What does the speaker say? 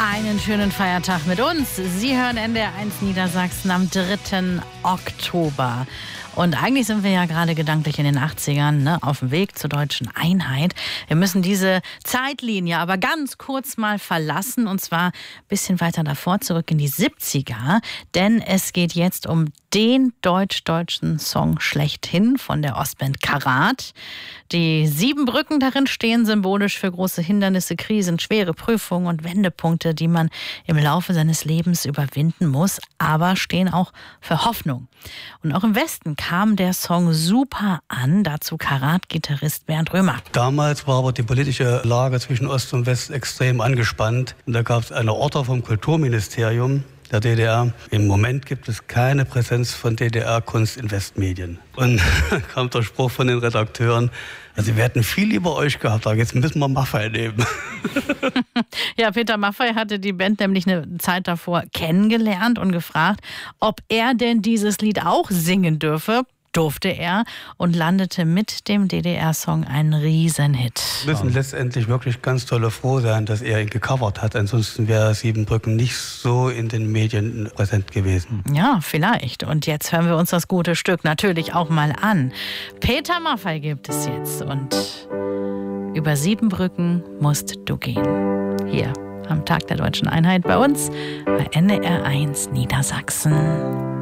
Einen schönen Feiertag mit uns. Sie hören NDR1 Niedersachsen am 3. Oktober. Und eigentlich sind wir ja gerade gedanklich in den 80ern, auf dem Weg zur deutschen Einheit. Wir müssen diese Zeitlinie aber ganz kurz mal verlassen, und zwar ein bisschen weiter davor, zurück in die 70er. Denn es geht jetzt um den deutsch-deutschen Song schlechthin von der Ostband Karat. Die 7 Brücken darin stehen symbolisch für große Hindernisse, Krisen, schwere Prüfungen und Wendepunkte, die man im Laufe seines Lebens überwinden muss, aber stehen auch für Hoffnung. Und auch im Westen kam der Song super an, dazu Karat-Gitarrist Bernd Römer. Damals war aber die politische Lage zwischen Ost und West extrem angespannt. Und da gab es eine Order vom Kulturministerium der DDR. Im Moment gibt es keine Präsenz von DDR-Kunst in Westmedien. Und dann kam der Spruch von den Redakteuren, also wir hätten viel über euch gehabt, aber jetzt müssen wir Maffay nehmen. Ja, Peter Maffay hatte die Band nämlich eine Zeit davor kennengelernt und gefragt, ob er denn dieses Lied auch singen dürfe. Durfte er und landete mit dem DDR-Song einen Riesenhit. Wir müssen letztendlich wirklich ganz toll froh sein, dass er ihn gecovert hat. Ansonsten wäre 7 Brücken nicht so in den Medien präsent gewesen. Ja, vielleicht. Und jetzt hören wir uns das gute Stück natürlich auch mal an. Peter Maffay gibt es jetzt. Und über 7 Brücken musst du gehen. Hier am Tag der Deutschen Einheit bei uns bei NDR1 Niedersachsen.